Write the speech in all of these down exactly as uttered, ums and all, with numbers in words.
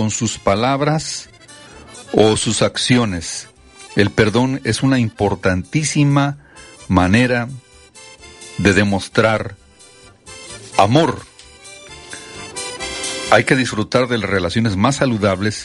con sus palabras o sus acciones. El perdón es una importantísima manera de demostrar amor. Hay que disfrutar de las relaciones más saludables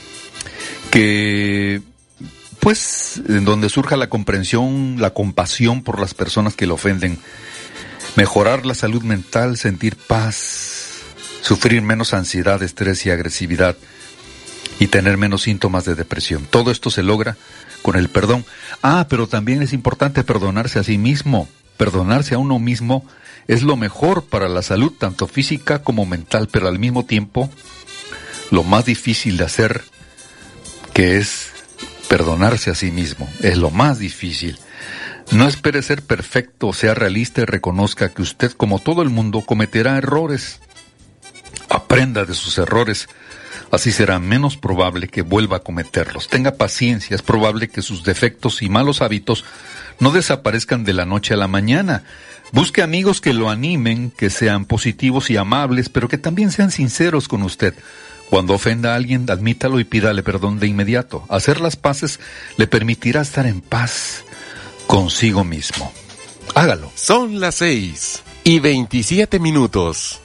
que, pues, en donde surja la comprensión, la compasión por las personas que le ofenden. Mejorar la salud mental, sentir paz, sufrir menos ansiedad, estrés y agresividad y tener menos síntomas de depresión. Todo esto se logra con el perdón. Ah, pero también es importante perdonarse a sí mismo. Perdonarse a uno mismo es lo mejor para la salud, tanto física como mental, pero al mismo tiempo, lo más difícil de hacer, que es perdonarse a sí mismo, es lo más difícil. No espere ser perfecto, sea realista y reconozca que usted, como todo el mundo, cometerá errores. Aprenda de sus errores, así será menos probable que vuelva a cometerlos. Tenga paciencia, es probable que sus defectos y malos hábitos no desaparezcan de la noche a la mañana. Busque amigos que lo animen, que sean positivos y amables, pero que también sean sinceros con usted. Cuando ofenda a alguien, admítalo y pídale perdón de inmediato. Hacer las paces le permitirá estar en paz consigo mismo. Hágalo. Son las seis y veintisiete minutos.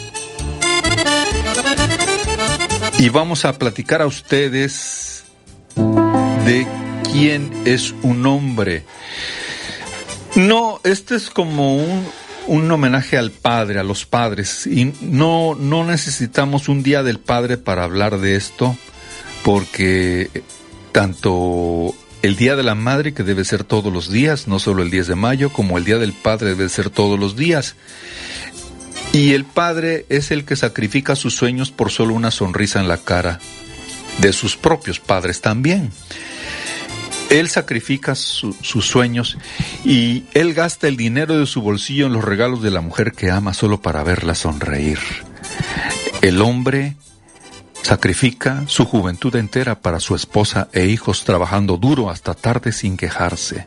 Y vamos a platicar a ustedes de quién es un hombre. No, este es como un, un homenaje al padre, a los padres. Y no, no necesitamos un día del padre para hablar de esto, porque tanto el día de la madre, que debe ser todos los días, no solo el diez de mayo, como el día del padre debe ser todos los días. Y el padre es el que sacrifica sus sueños por solo una sonrisa en la cara de sus propios padres también. Él sacrifica su, sus sueños y él gasta el dinero de su bolsillo en los regalos de la mujer que ama solo para verla sonreír. El hombre sacrifica su juventud entera para su esposa e hijos, trabajando duro hasta tarde sin quejarse.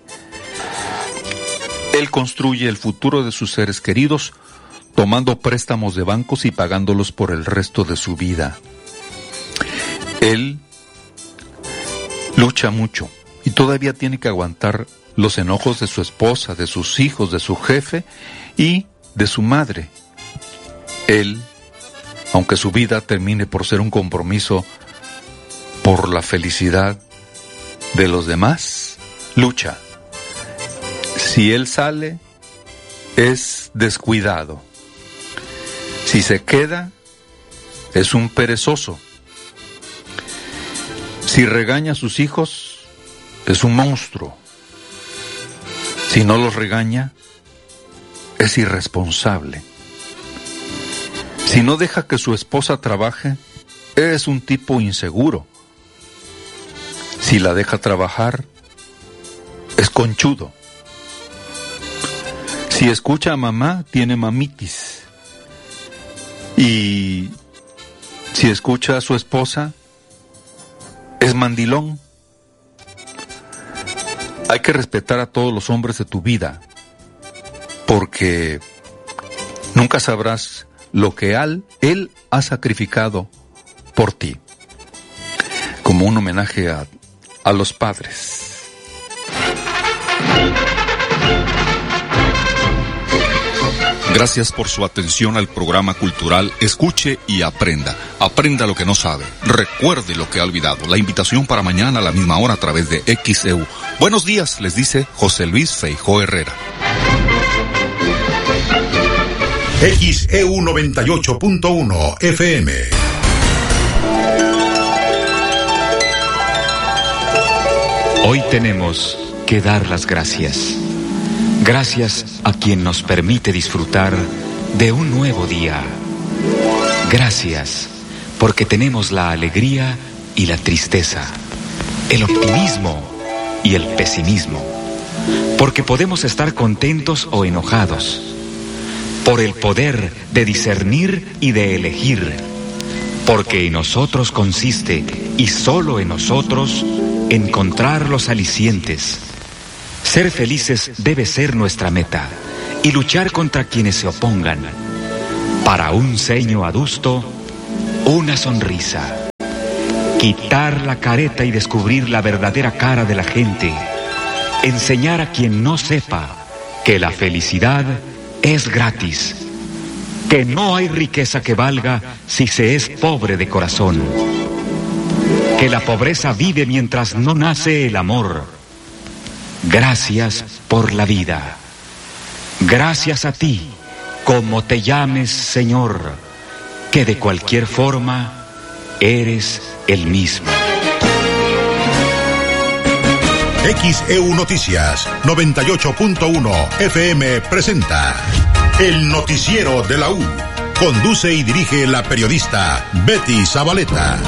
Él construye el futuro de sus seres queridos, tomando préstamos de bancos y pagándolos por el resto de su vida. Él lucha mucho y todavía tiene que aguantar los enojos de su esposa, de sus hijos, de su jefe y de su madre. Él, aunque su vida termine por ser un compromiso por la felicidad de los demás, lucha. Si él sale, es descuidado. Si se queda, es un perezoso. Si regaña a sus hijos, es un monstruo. Si no los regaña, es irresponsable. Si no deja que su esposa trabaje, es un tipo inseguro. Si la deja trabajar, es conchudo. Si escucha a mamá, tiene mamitis. Y si escucha a su esposa, es mandilón. Hay que respetar a todos los hombres de tu vida, porque nunca sabrás lo que él, él ha sacrificado por ti, como un homenaje a, a los padres. Gracias por su atención al programa cultural Escuche y Aprenda. Aprenda lo que no sabe. Recuerde lo que ha olvidado. La invitación para mañana a la misma hora a través de X E U. Buenos días, les dice José Luis Feijó Herrera. X E U noventa y ocho punto uno F M. Hoy tenemos que dar las gracias. Gracias a quien nos permite disfrutar de un nuevo día. Gracias porque tenemos la alegría y la tristeza, el optimismo y el pesimismo, porque podemos estar contentos o enojados, por el poder de discernir y de elegir, porque en nosotros consiste, y solo en nosotros, encontrar los alicientes. Ser felices debe ser nuestra meta y luchar contra quienes se opongan. Para un ceño adusto, una sonrisa. quitar la careta y descubrir la verdadera cara de la gente, enseñar a quien no sepa que la felicidad es gratis, que no hay riqueza que valga si se es pobre de corazón, que la pobreza vive mientras no nace el amor. Gracias por la vida. Gracias a ti, como te llames, Señor, que de cualquier forma eres el mismo. X E U Noticias noventa y ocho punto uno F M presenta El Noticiero de la U. Conduce y dirige la periodista Betty Zabaleta.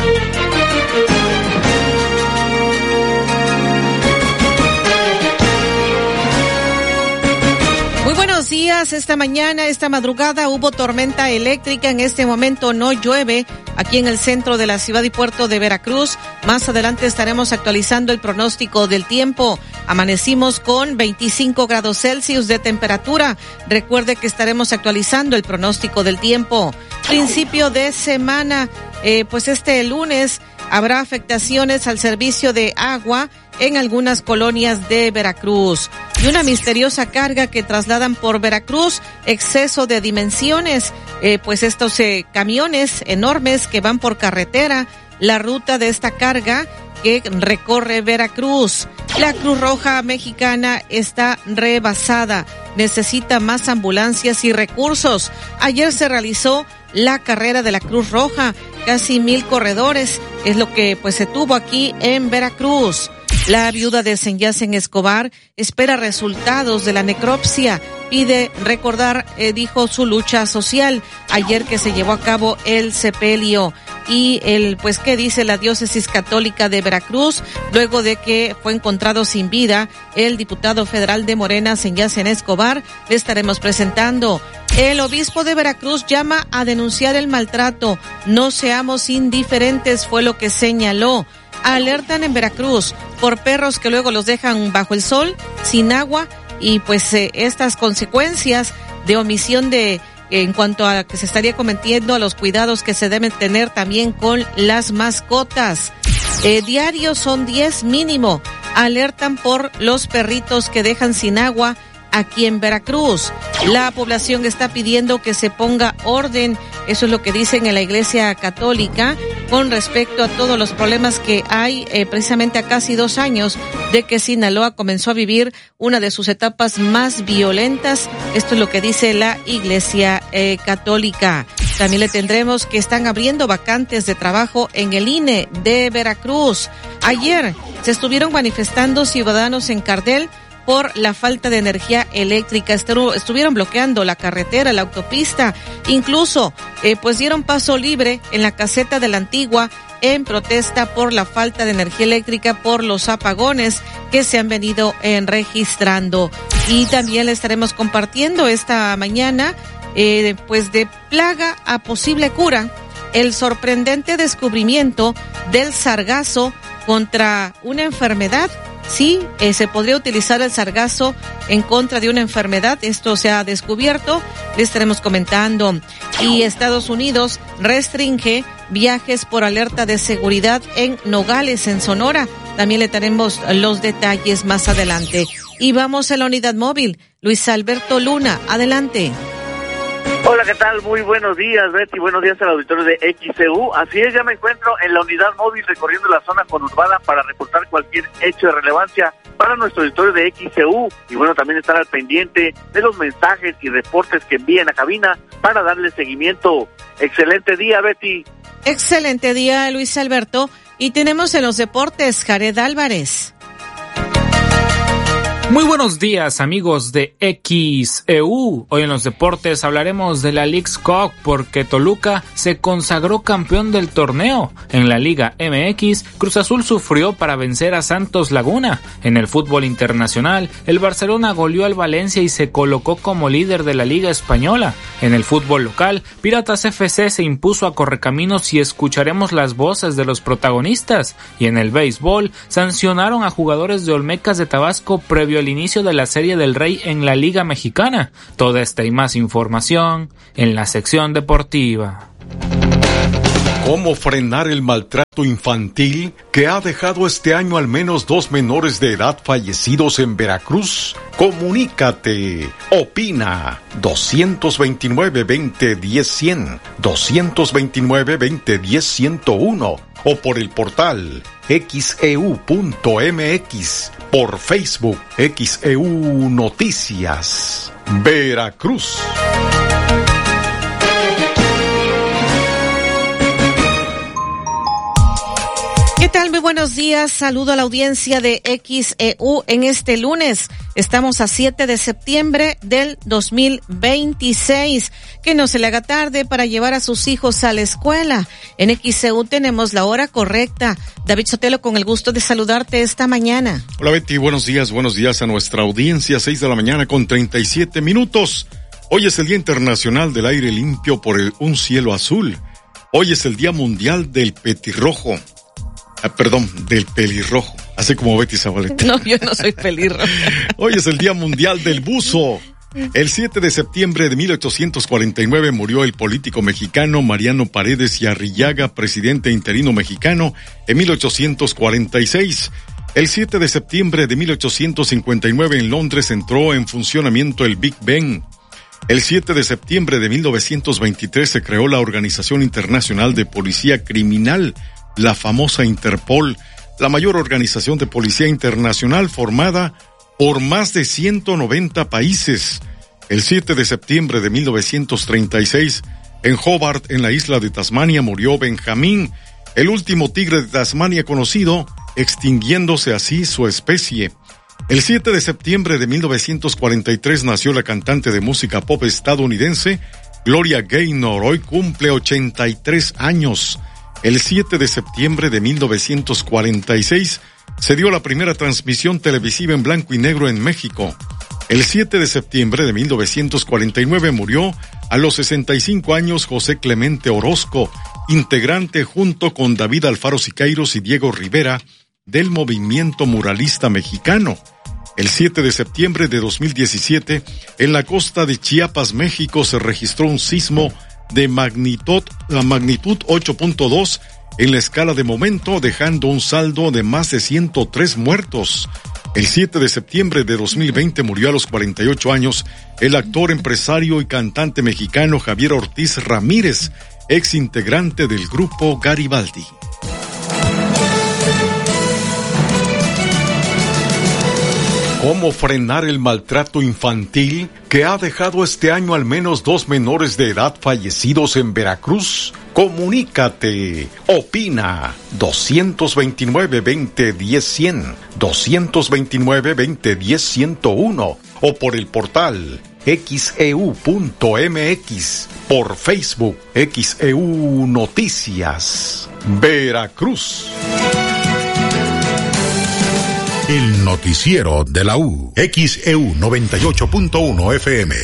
Muy buenos días. Esta mañana, esta madrugada hubo tormenta eléctrica. En este momento no llueve aquí en el centro de la ciudad y puerto de Veracruz. Más adelante estaremos actualizando el pronóstico del tiempo. Amanecimos con veinticinco grados Celsius de temperatura. Recuerde que estaremos actualizando el pronóstico del tiempo. Principio de semana, eh, pues este lunes habrá afectaciones al servicio de agua en algunas colonias de Veracruz. Y una misteriosa carga que trasladan por Veracruz, exceso de dimensiones, eh, pues estos eh, camiones enormes que van por carretera, la ruta de esta carga que recorre Veracruz. La Cruz Roja Mexicana está rebasada, necesita más ambulancias y recursos. Ayer se realizó la carrera de la Cruz Roja, casi mil corredores, es lo que pues se tuvo aquí en Veracruz. La viuda de Senyacen Escobar espera resultados de la necropsia, pide recordar, eh, dijo, su lucha social ayer que se llevó a cabo el sepelio. Y el, pues, ¿qué dice la diócesis católica de Veracruz? Luego de que fue encontrado sin vida el diputado federal de Morena, Senyacen Escobar, le estaremos presentando. El obispo de Veracruz llama a denunciar el maltrato. No seamos indiferentes, fue lo que señaló. Alertan en Veracruz por perros que luego los dejan bajo el sol, sin agua, y pues eh, estas consecuencias de omisión de en cuanto a que se estaría cometiendo a los cuidados que se deben tener también con las mascotas. Eh, diarios son diez mínimo. Alertan por los perritos que dejan sin agua aquí en Veracruz. La población está pidiendo que se ponga orden, eso es lo que dicen en la Iglesia Católica, con respecto a todos los problemas que hay eh, precisamente a casi dos años de que Sinaloa comenzó a vivir una de sus etapas más violentas. Esto es lo que dice la Iglesia eh, Católica. También le tendremos que están abriendo vacantes de trabajo en el I N E de Veracruz. Ayer se estuvieron manifestando ciudadanos en Cardel por la falta de energía eléctrica. Estuvieron bloqueando la carretera, la autopista, incluso eh, pues dieron paso libre en la caseta de la Antigua en protesta por la falta de energía eléctrica, por los apagones que se han venido eh, registrando. Y también le estaremos compartiendo esta mañana eh, pues de plaga a posible cura, el sorprendente descubrimiento del sargazo contra una enfermedad. Sí, eh, se podría utilizar el sargazo en contra de una enfermedad. Esto se ha descubierto, le estaremos comentando. Y Estados Unidos restringe viajes por alerta de seguridad en Nogales, en Sonora. También le tenemos los detalles más adelante. Y vamos a la unidad móvil. Luis Alberto Luna, adelante. Hola, ¿qué tal? Muy buenos días, Betty. Buenos días al auditorio de X E U. Así es, ya me encuentro en la unidad móvil recorriendo la zona conurbada para reportar cualquier hecho de relevancia para nuestro auditorio de X E U. Y bueno, también estar al pendiente de los mensajes y reportes que envíen a cabina para darle seguimiento. Excelente día, Betty. Excelente día, Luis Alberto. Y tenemos en los deportes Jared Álvarez. Muy buenos días, amigos de X E U. Hoy en los deportes hablaremos de la Leagues Cup porque Toluca se consagró campeón del torneo. En la Liga M X, Cruz Azul sufrió para vencer a Santos Laguna. En el fútbol internacional, el Barcelona goleó al Valencia y se colocó como líder de la Liga Española. En el fútbol local, Piratas F C se impuso a Correcaminos y escucharemos las voces de los protagonistas. Y en el béisbol, sancionaron a jugadores de Olmecas de Tabasco previo el inicio de la Serie del Rey en la Liga Mexicana. Toda esta y más información en la sección deportiva. ¿Cómo frenar el maltrato infantil que ha dejado este año al menos dos menores de edad fallecidos en Veracruz? Comunícate. Opina. dos veintinueve, veinte, diez, cien. dos veintinueve, veinte, diez, ciento uno. O por el portal X E U punto M X. Por Facebook X E U Noticias. Veracruz. ¿Qué tal? Muy buenos días. Saludo a la audiencia de X E U en este lunes. Estamos a siete de septiembre del dos mil veintiséis. Que no se le haga tarde para llevar a sus hijos a la escuela. En X E U tenemos la hora correcta. David Sotelo, con el gusto de saludarte esta mañana. Hola Betty, buenos días, buenos días a nuestra audiencia. Seis de la mañana con treinta y siete minutos. Hoy es el Día Internacional del Aire Limpio por el, un cielo azul. Hoy es el Día Mundial del Petirrojo. Ah, perdón, del pelirrojo, así como Betty Zabaleta. No, yo no soy pelirrojo. Hoy es el Día Mundial del Buzo. El siete de septiembre de mil ochocientos cuarenta y nueve murió el político mexicano Mariano Paredes y Arrillaga, presidente interino mexicano, en mil ochocientos cuarenta y seis. El siete de septiembre de mil ochocientos cincuenta y nueve en Londres entró en funcionamiento el Big Ben. El siete de septiembre de mil novecientos veintitrés se creó la Organización Internacional de Policía Criminal, la famosa Interpol, la mayor organización de policía internacional formada por más de ciento noventa países. El siete de septiembre de mil novecientos treinta y seis, en Hobart, en la isla de Tasmania, murió Benjamín, el último tigre de Tasmania conocido, extinguiéndose así su especie. El siete de septiembre de mil novecientos cuarenta y tres nació la cantante de música pop estadounidense Gloria Gaynor. Hoy cumple ochenta y tres años. El siete de septiembre de mil novecientos cuarenta y seis se dio la primera transmisión televisiva en blanco y negro en México. El siete de septiembre de mil novecientos cuarenta y nueve murió a los sesenta y cinco años José Clemente Orozco, integrante junto con David Alfaro Siqueiros y Diego Rivera del movimiento muralista mexicano. El siete de septiembre de dos mil diecisiete, en la costa de Chiapas, México, se registró un sismo de magnitud, la magnitud ocho punto dos en la escala de momento, dejando un saldo de más de ciento tres muertos. El siete de septiembre de dos mil veinte murió a los cuarenta y ocho años el actor, empresario y cantante mexicano Javier Ortiz Ramírez, ex integrante del grupo Garibaldi. ¿Cómo frenar el maltrato infantil que ha dejado este año al menos dos menores de edad fallecidos en Veracruz? Comunícate. Opina. dos veintinueve, veinte, diez, cien. dos veintinueve, veinte, diez, ciento uno. O por el portal X E U punto M X. Por Facebook X E U Noticias. Veracruz. El noticiero de la U. X E U noventa y ocho punto uno F M.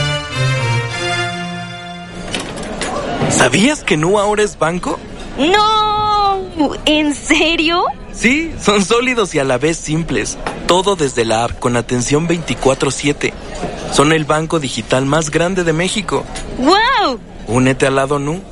¿Sabías que Nu ahora es banco? ¡No! ¿En serio? Sí, son sólidos y a la vez simples. Todo desde la app con atención veinticuatro siete. Son el banco digital más grande de México. ¡Wow! Únete al lado Nu.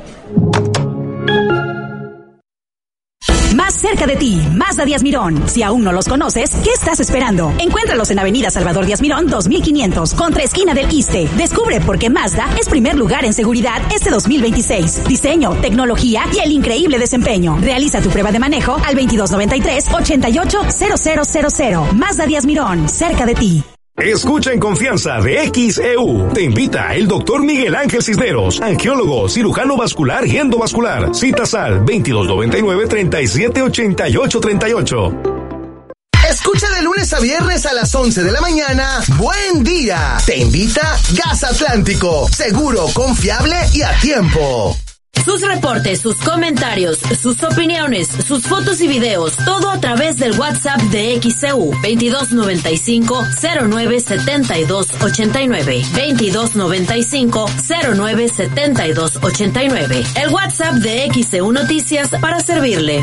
Más cerca de ti, Mazda Díaz Mirón. Si aún no los conoces, ¿qué estás esperando? Encuéntralos en Avenida Salvador Díaz Mirón dos mil quinientos, contra esquina del Iste. Descubre por qué Mazda es primer lugar en seguridad este dos mil veintiséis. Diseño, tecnología y el increíble desempeño. Realiza tu prueba de manejo al veintidós noventa y tres, ochenta y ocho, cero cero cero cero. Mazda Díaz Mirón, cerca de ti. Escucha en confianza de X E U. Te invita el doctor Miguel Ángel Cisneros, angiólogo, cirujano vascular y endovascular. Citas al veintidós noventa y nueve, treinta y siete, ochenta y ocho, treinta y ocho. Escucha de lunes a viernes a las once de la mañana. Buen día. Te invita Gas Atlántico. Seguro, confiable y a tiempo. Sus reportes, sus comentarios, sus opiniones, sus fotos y videos, todo a través del WhatsApp de X E U, veintidós noventa y cinco, cero nueve, setenta y dos, ochenta y nueve, veintidós noventa y cinco, cero nueve, setenta y dos, ochenta y nueve. El WhatsApp de X E U Noticias para servirle.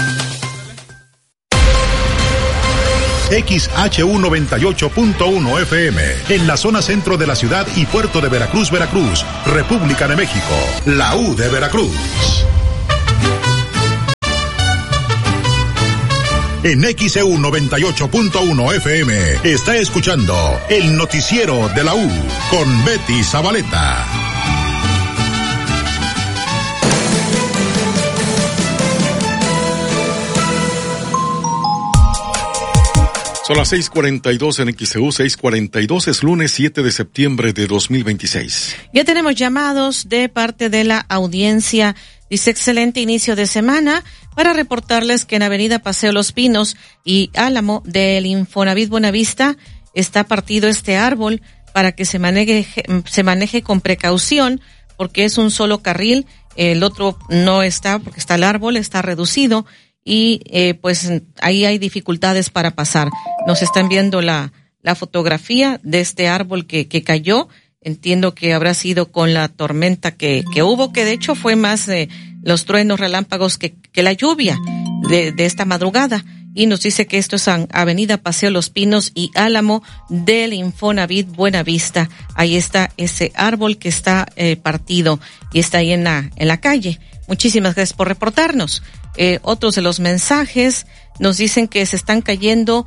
X H U noventa y ocho punto uno F M, en la zona centro de la ciudad y puerto de Veracruz, Veracruz, República de México, la U de Veracruz. en X E U noventa y ocho punto uno F M. Está escuchando el noticiero de la U con Betty Zabaleta. Son las seis cuarenta y dos en X E U, seis cuarenta y dos, es lunes siete de septiembre de dos mil veintiséis. Ya tenemos llamados de parte de la audiencia. Dice, excelente inicio de semana para reportarles que en Avenida Paseo Los Pinos y Álamo del Infonavit Buenavista está partido este árbol para que se maneje, se maneje con precaución porque es un solo carril, el otro no está porque está el árbol, está reducido. Y eh, pues ahí hay dificultades para pasar. Nos están viendo la la fotografía de este árbol que que cayó. Entiendo que habrá sido con la tormenta que que hubo, que de hecho fue más eh, los truenos relámpagos que que la lluvia de de esta madrugada. Y nos dice que esto es Avenida Paseo Los Pinos y Álamo del Infonavit Buenavista. Ahí está ese árbol que está eh, partido y está ahí en la en la calle. Muchísimas gracias por reportarnos. Eh, otros de los mensajes nos dicen que se están cayendo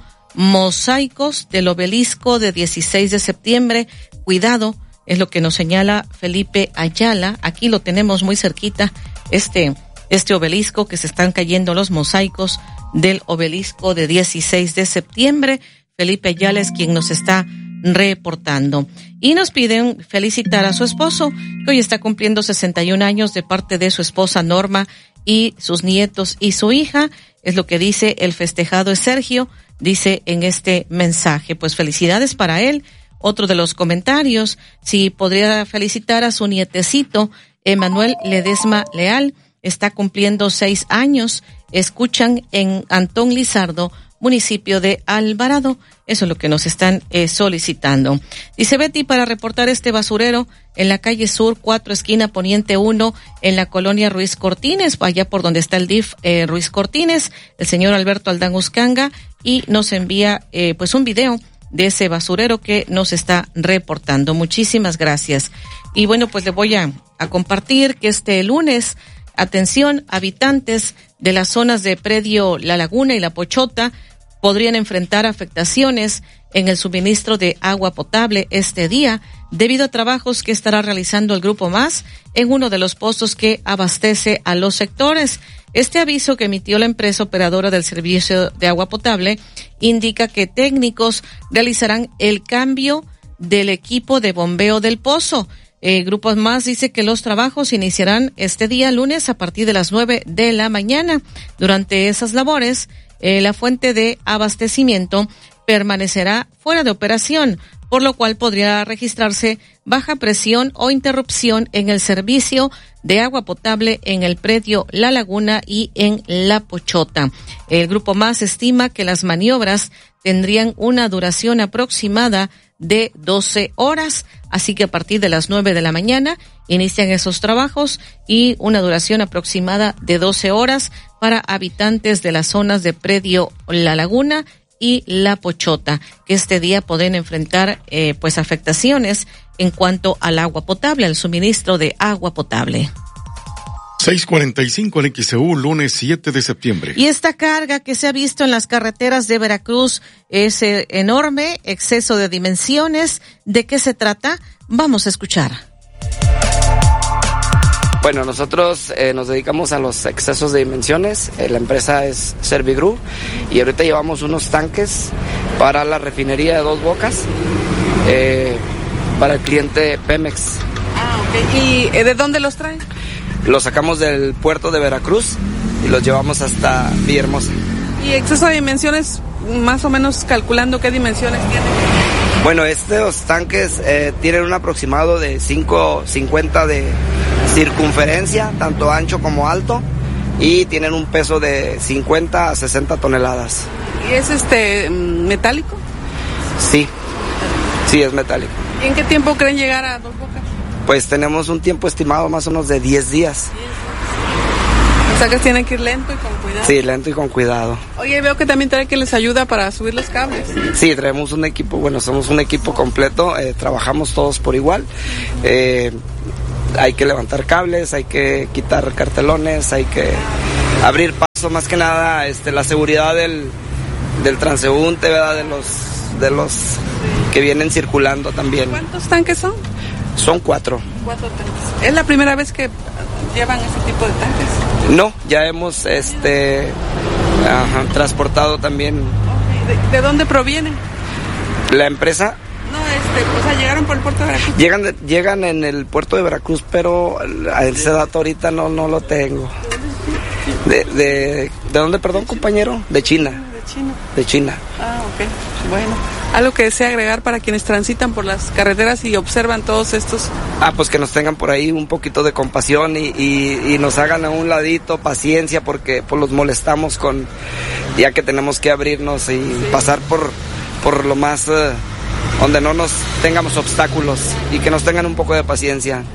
mosaicos del obelisco de dieciséis de septiembre. Cuidado, es lo que nos señala Felipe Ayala. Aquí lo tenemos muy cerquita, este, este obelisco, que se están cayendo los mosaicos del obelisco de dieciséis de septiembre. Felipe Ayala es quien nos está reportando. Y nos piden felicitar a su esposo, que hoy está cumpliendo sesenta y un años, de parte de su esposa Norma y sus nietos y su hija. Es lo que dice el festejado es Sergio, dice en este mensaje. Pues felicidades para él. Otro de los comentarios, si podría felicitar a su nietecito Emanuel Ledesma Leal, está cumpliendo seis años. Escuchan en Antón Lizardo, municipio de Alvarado. Eso es lo que nos están eh, solicitando. Dice Betty, para reportar este basurero en la calle Sur cuatro, esquina Poniente uno, en la colonia Ruiz Cortines, allá por donde está el D I F eh, Ruiz Cortines, el señor Alberto Aldán Uscanga, y nos envía eh, pues un video de ese basurero que nos está reportando. Muchísimas gracias. Y bueno, pues le voy a, a compartir que este lunes, atención, habitantes de las zonas de predio La Laguna y La Pochota podrían enfrentar afectaciones en el suministro de agua potable este día debido a trabajos que estará realizando el Grupo Más en uno de los pozos que abastece a los sectores. Este aviso que emitió la empresa operadora del servicio de agua potable indica que técnicos realizarán el cambio del equipo de bombeo del pozo. Eh, Grupos Más dice que los trabajos iniciarán este día lunes a partir de las nueve de la mañana. Durante esas labores, eh, la fuente de abastecimiento permanecerá fuera de operación, por lo cual podría registrarse baja presión o interrupción en el servicio de agua potable en el predio La Laguna y en La Pochota. El Grupo Más estima que las maniobras tendrían una duración aproximada de doce horas, así que a partir de las nueve de la mañana inician esos trabajos y una duración aproximada de doce horas para habitantes de las zonas de predio La Laguna y La Pochota, que este día pueden enfrentar eh, pues afectaciones en cuanto al agua potable, al suministro de agua potable. seis cuarenta y cinco en X E U, lunes siete de septiembre. Y esta carga que se ha visto en las carreteras de Veracruz es eh, enorme, exceso de dimensiones. ¿De qué se trata? Vamos a escuchar. Bueno, nosotros eh, nos dedicamos a los excesos de dimensiones. Eh, la empresa es Servigroup y ahorita llevamos unos tanques para la refinería de Dos Bocas, eh, para el cliente Pemex. Ah, ok. ¿Y eh, de dónde los traen? Los sacamos del puerto de Veracruz y los llevamos hasta Villahermosa. ¿Y exceso de dimensiones, más o menos calculando qué dimensiones tienen? Bueno, estos tanques eh, tienen un aproximado de cinco cincuenta de circunferencia, tanto ancho como alto, y tienen un peso de cincuenta a sesenta toneladas. ¿Y es este metálico? Sí, sí es metálico. ¿Y en qué tiempo creen llegar a Dos Bocas? Pues tenemos un tiempo estimado más o menos de diez días. O sea que tienen que ir lento y con cuidado. Sí, lento y con cuidado. Oye, veo que también trae que les ayuda para subir los cables. Sí, traemos un equipo, bueno, somos un equipo completo, eh, trabajamos todos por igual. Eh, hay que levantar cables, hay que quitar cartelones, hay que abrir pasos. eso, más que nada, este, la seguridad del, del transeúnte, ¿verdad? De los, de los que vienen circulando también. ¿Cuántos tanques son? Son cuatro. Cuatro tanques. ¿Es la primera vez que llevan ese tipo de tanques? No, ya hemos, este, ajá, transportado también. ¿De, de dónde provienen? La empresa. No, este, o sea, llegaron por el puerto de Veracruz. Llegan, de, llegan en el puerto de Veracruz, pero ese dato ahorita no, no lo tengo. De, de, ¿De dónde, perdón, compañero? De China. De China. De China. Ah, ok. Bueno, algo que desea agregar para quienes transitan por las carreteras y observan todos estos. Ah, pues que nos tengan por ahí un poquito de compasión y, y, y nos hagan a un ladito, paciencia, porque pues los molestamos con, ya que tenemos que abrirnos y sí. pasar por, por lo más, uh, donde no nos tengamos obstáculos y que nos tengan un poco de paciencia.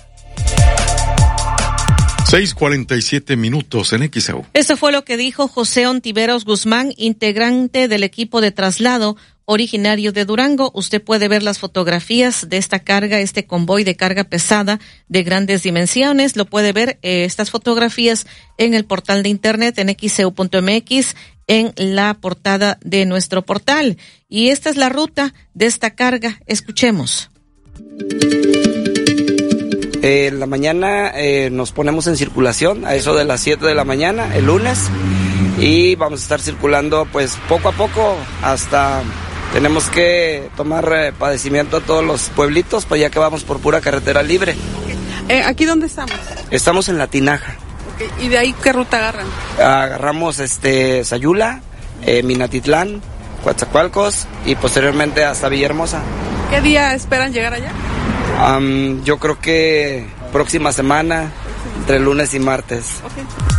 seis cuarenta y siete minutos en X E U. Eso fue lo que dijo José Ontiveros Guzmán, integrante del equipo de traslado originario de Durango. Usted puede ver las fotografías de esta carga, este convoy de carga pesada de grandes dimensiones. Lo puede ver eh, estas fotografías en el portal de internet en X E U punto M X, en la portada de nuestro portal. Y esta es la ruta de esta carga. Escuchemos. Eh, en la mañana eh, nos ponemos en circulación a eso de las siete de la mañana el lunes y vamos a estar circulando pues poco a poco hasta tenemos que tomar eh, padecimiento a todos los pueblitos, pues ya que vamos por pura carretera libre. Eh, ¿Aquí dónde estamos? Estamos en La Tinaja. Okay. ¿Y de ahí qué ruta agarran? Agarramos este Sayula, eh, Minatitlán, Coatzacoalcos y posteriormente hasta Villahermosa. ¿Qué día esperan llegar allá? Um, yo creo que próxima semana, entre lunes y martes. Okay.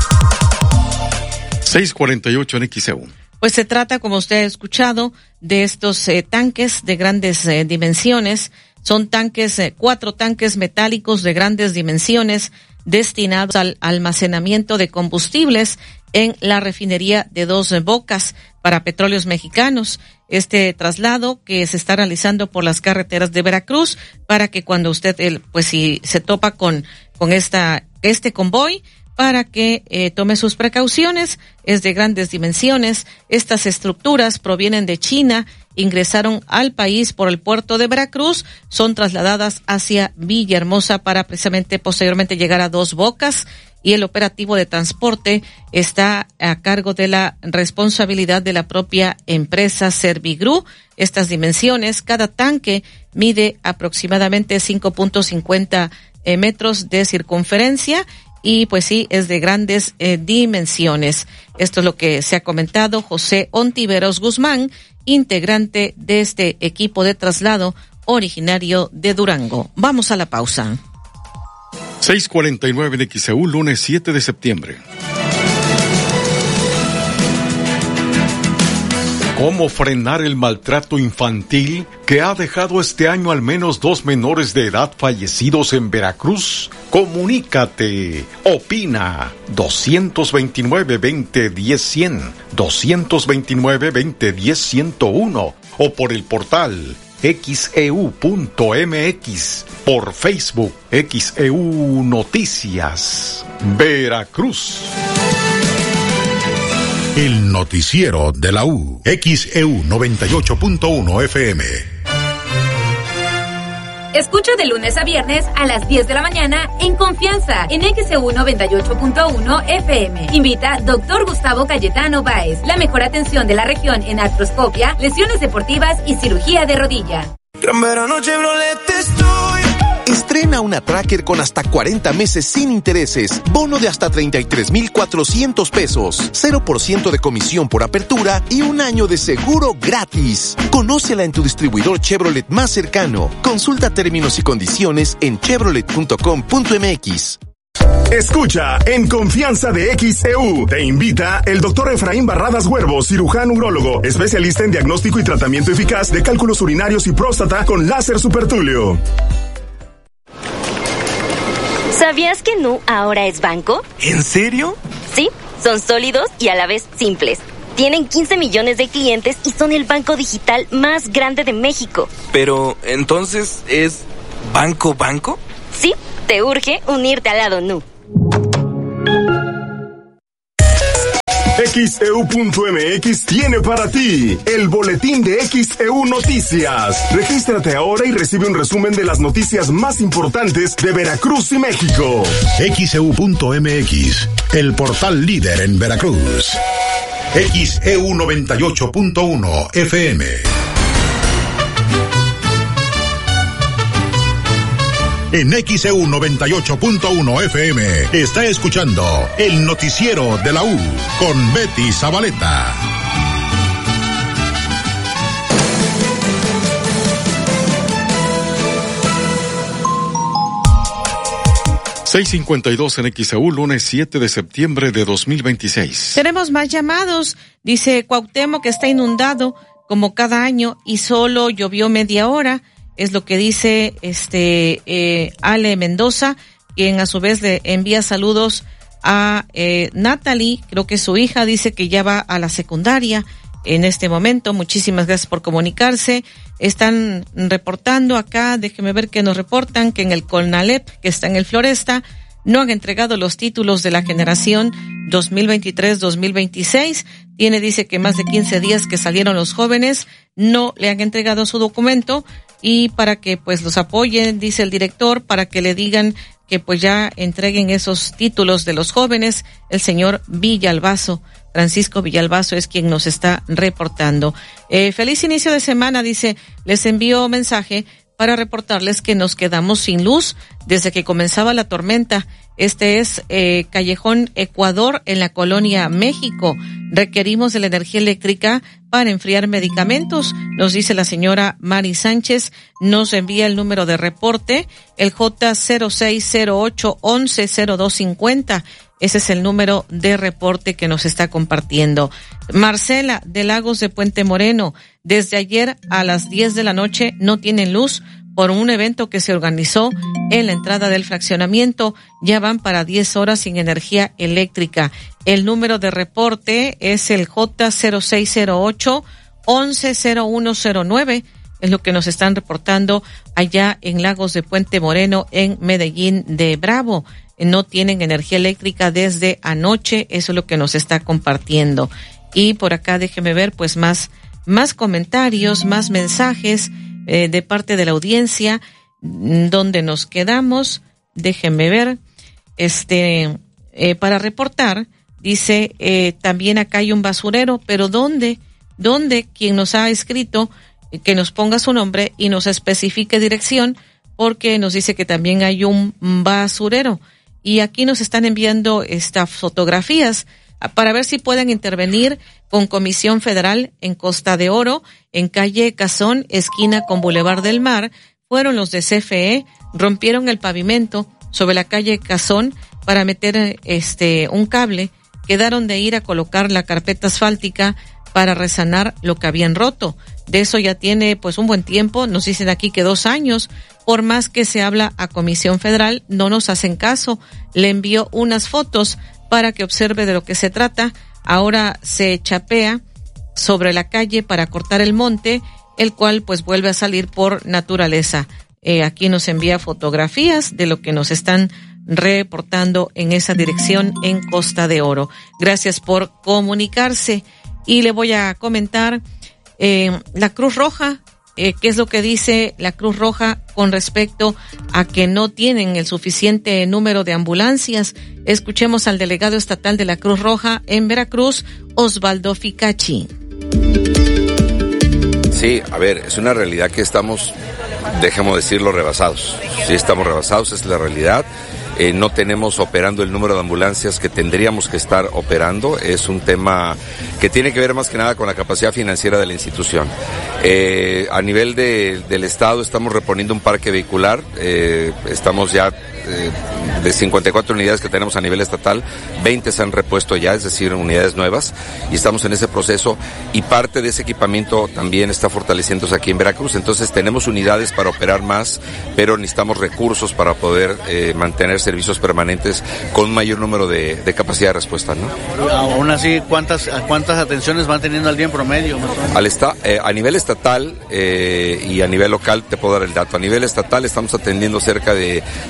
seis cuarenta y ocho en X E U. Pues se trata, como usted ha escuchado, de estos eh, tanques de grandes eh, dimensiones. Son tanques, eh, cuatro tanques metálicos de grandes dimensiones destinados al almacenamiento de combustibles en la refinería de Dos Bocas para Petróleos Mexicanos. Este traslado que se está realizando por las carreteras de Veracruz para que cuando usted, el, pues si se topa con, con esta, este convoy, para que eh, tome sus precauciones. Es de grandes dimensiones. Estas estructuras provienen de China, ingresaron al país por el puerto de Veracruz, son trasladadas hacia Villahermosa para precisamente posteriormente llegar a Dos Bocas, y el operativo de transporte está a cargo de la responsabilidad de la propia empresa Servigru. Estas dimensiones, cada tanque mide aproximadamente cinco punto cincuenta eh, metros de circunferencia y pues sí, es de grandes eh, dimensiones. Esto es lo que se ha comentado José Ontiveros Guzmán, integrante de este equipo de traslado originario de Durango. Vamos a la pausa. seis cuarenta y nueve en X E U, lunes siete de septiembre. ¿Cómo frenar el maltrato infantil que ha dejado este año al menos dos menores de edad fallecidos en Veracruz? Comunícate, opina, dos dos nueve, veinte, diez, cien, dos dos nueve, veinte, diez, ciento uno o por el portal X E U punto M X, por Facebook X E U Noticias, Veracruz. El noticiero de la U, X E U noventa y ocho punto uno F M. Escucha de lunes a viernes a las diez de la mañana en Confianza en X E U noventa y ocho punto uno F M. Invita doctor Gustavo Cayetano Báez, la mejor atención de la región en artroscopia, lesiones deportivas y cirugía de rodilla. Gran verano Chevrolet estoy. Estrena una Tracker con hasta cuarenta meses sin intereses, bono de hasta treinta y tres mil cuatrocientos pesos, cero por ciento de comisión por apertura y un año de seguro gratis. Conócela en tu distribuidor Chevrolet más cercano. Consulta términos y condiciones en chevrolet punto com punto m x. Escucha en Confianza de X E U. Te invita el doctor Efraín Barradas Huervo, cirujano urólogo, especialista en diagnóstico y tratamiento eficaz de cálculos urinarios y próstata con láser supertúleo. ¿Sabías que Nu ahora es banco? ¿En serio? Sí, son sólidos y a la vez simples. Tienen quince millones de clientes y son el banco digital más grande de México. Pero, ¿entonces es banco banco? Sí, te urge unirte al lado Nu. X E U punto M X tiene para ti el boletín de X E U Noticias. Regístrate ahora y recibe un resumen de las noticias más importantes de Veracruz y México. X E U punto M X, el portal líder en Veracruz. X E U noventa y ocho punto uno F M. En X E U noventa y ocho punto uno F M está escuchando el noticiero de la U con Betty Zabaleta. seis cincuenta y dos en X E U, lunes siete de septiembre de dos mil veintiséis. Tenemos más llamados. Dice Cuauhtémoc que está inundado como cada año y solo llovió media hora. Es lo que dice este eh, Ale Mendoza, quien a su vez le envía saludos a eh, Natalie, creo que su hija, dice que ya va a la secundaria en este momento. Muchísimas gracias por comunicarse. Están reportando acá, déjeme ver que nos reportan que en el Conalep, que está en el Floresta, no han entregado los títulos de la generación dos mil veintitrés dos mil veintiséis. Tiene, dice que más de quince días que salieron los jóvenes, no le han entregado su documento y para que pues los apoyen, dice el director, para que le digan que pues ya entreguen esos títulos de los jóvenes. El señor Villalbazo, Francisco Villalbazo, es quien nos está reportando. Eh, feliz inicio de semana, dice, les envío mensaje para reportarles que nos quedamos sin luz desde que comenzaba la tormenta. Este es eh, Callejón Ecuador en la Colonia México. Requerimos de la energía eléctrica para enfriar medicamentos, nos dice la señora Mari Sánchez. Nos envía el número de reporte, el J cero seis cero ocho once cero dos cincuenta. Ese es el número de reporte que nos está compartiendo. Marcela de Lagos de Puente Moreno, desde ayer a las diez de la noche no tienen luz por un evento que se organizó en la entrada del fraccionamiento. Ya van para diez horas sin energía eléctrica. El número de reporte es el J cero seis cero ocho once cero uno cero nueve. Es lo que nos están reportando allá en Lagos de Puente Moreno, en Medellín de Bravo. No tienen energía eléctrica desde anoche, eso es lo que nos está compartiendo. Y por acá déjeme ver pues más, más comentarios, más mensajes eh, de parte de la audiencia, donde nos quedamos. Déjenme ver, este, eh, para reportar, dice, eh, también acá hay un basurero, pero ¿dónde? ¿Dónde? Quien nos ha escrito, eh, que nos ponga su nombre y nos especifique dirección, porque nos dice que también hay un basurero. Y aquí nos están enviando estas fotografías para ver si pueden intervenir con Comisión Federal en Costa de Oro, en calle Cazón, esquina con Boulevard del Mar. Fueron los de C F E, rompieron el pavimento sobre la calle Cazón para meter este un cable. Quedaron de ir a colocar la carpeta asfáltica para resanar lo que habían roto. De eso ya tiene pues un buen tiempo, nos dicen aquí que dos años. Por más que se habla a Comisión Federal, no nos hacen caso. Le envió unas fotos para que observe de lo que se trata. Ahora se chapea sobre la calle para cortar el monte, el cual pues vuelve a salir por naturaleza. Eh, aquí nos envía fotografías de lo que nos están reportando en esa dirección en Costa de Oro. Gracias por comunicarse. Y le voy a comentar eh, la Cruz Roja. Eh, ¿Qué es lo que dice la Cruz Roja con respecto a que no tienen el suficiente número de ambulancias? Escuchemos al delegado estatal de la Cruz Roja en Veracruz, Osvaldo Ficachi. Sí, a ver, es una realidad que estamos, dejemos decirlo, rebasados. Sí, estamos rebasados, es la realidad. Eh, no tenemos operando el número de ambulancias que tendríamos que estar operando. Es un tema que tiene que ver más que nada con la capacidad financiera de la institución. Eh, a nivel de, del Estado estamos reponiendo un parque vehicular, eh, estamos ya eh, de cincuenta y cuatro unidades que tenemos a nivel estatal, veinte se han repuesto ya, es decir, unidades nuevas, y estamos en ese proceso, y parte de ese equipamiento también está fortaleciéndose aquí en Veracruz. Entonces tenemos unidades para operar más, pero necesitamos recursos para poder eh, mantener servicios permanentes con un mayor número de, de capacidad de respuesta, ¿no? Aún así, ¿cuántas cuántas atenciones van teniendo al día en promedio? Al esta, eh, a nivel estatal eh, y a nivel local te puedo dar el dato. A nivel estatal estamos atendiendo cerca de doce mil